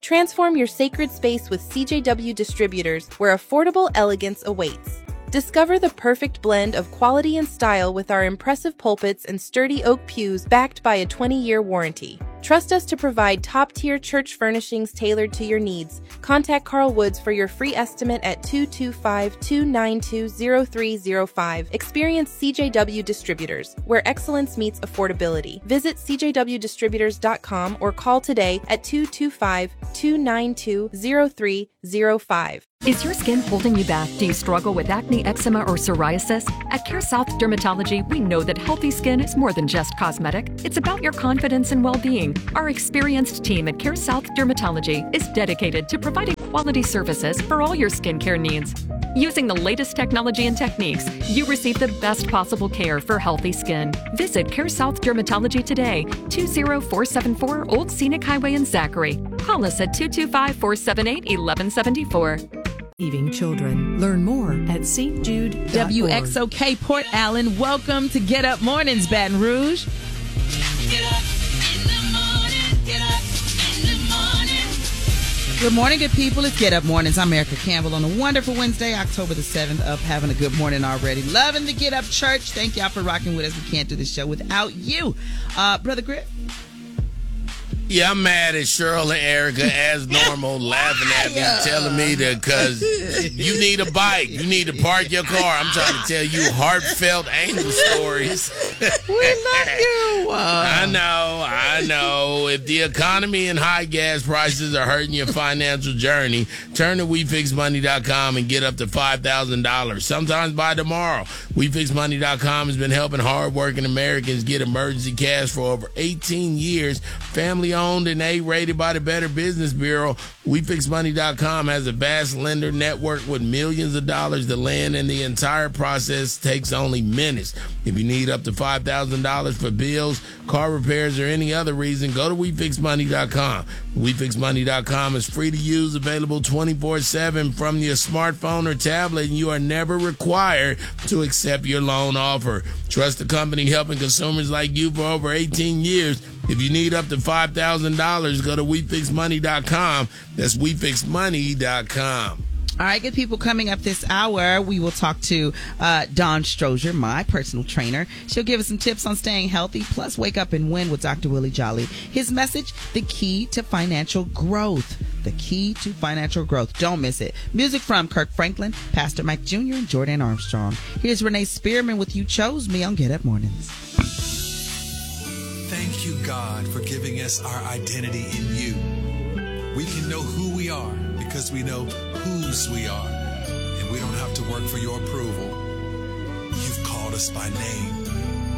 Transform your sacred space with CJW Distributors, where affordable elegance awaits. Discover the perfect blend of quality and style with our impressive pulpits and sturdy oak pews backed by a 20-year warranty. Trust us to provide top-tier church furnishings tailored to your needs. Contact Carl Woods for your free estimate at 225-292-0305. Experience CJW Distributors, where excellence meets affordability. Visit cjwdistributors.com or call today at 225-292-0305. Is your skin holding you back? Do you struggle with acne, eczema, or psoriasis? At Care South Dermatology, we know that healthy skin is more than just cosmetic. It's about your confidence and well-being. Our experienced team at Care South Dermatology is dedicated to providing quality services for all your skincare needs. Using the latest technology and techniques, you receive the best possible care for healthy skin. Visit Care South Dermatology today, 20474 Old Scenic Highway in Zachary. Call us at 225-478-1174. Receiving children. Learn more at stjude.org. WXOK Port Allen. Welcome to Get Up Mornings, Baton Rouge. Get up in the morning. Get up in the morning. Good morning, good people. It's Get Up Mornings. I'm Erica Campbell on a wonderful Wednesday, October the 7th. Up, having a good morning already. Loving the Get Up Church. Thank y'all for rocking with us. We can't do this show without you. Brother Griff. Yeah, I'm mad at Cheryl and Erica as normal, laughing at me, telling me that because you need a bike, you need to park your car. I'm trying to tell you heartfelt angel stories. We love you. I know. If the economy and high gas prices are hurting your financial journey, turn to WeFixMoney.com and get up to $5,000. Sometimes by tomorrow. WeFixMoney.com has been helping hardworking Americans get emergency cash for over 18 years. Family owned and A-rated by the Better Business Bureau. WeFixMoney.com has a vast lender network with millions of dollars to lend, and the entire process takes only minutes. If you need up to $5,000 for bills, car repairs, or any other reason, go to WeFixMoney.com. WeFixMoney.com is free to use, available 24/7 from your smartphone or tablet, and you are never required to accept your loan offer. Trust the company helping consumers like you for over 18 years. If you need up to $5,000, go to WeFixMoney.com. That's WeFixMoney.com. All right, good people, coming up this hour, we will talk to Dawn Strozier, my personal trainer. She'll give us some tips on staying healthy, plus wake up and win with Dr. Willie Jolly. His message, the key to financial growth. The key to financial growth. Don't miss it. Music from Kirk Franklin, Pastor Mike Jr., and Jordan Armstrong. Here's Renee Spearman with You Chose Me on Get Up Mornings. Thank you, God, for giving us our identity in you. We can know who we are because we know whose we are, and we don't have to work for your approval. You've called us by name.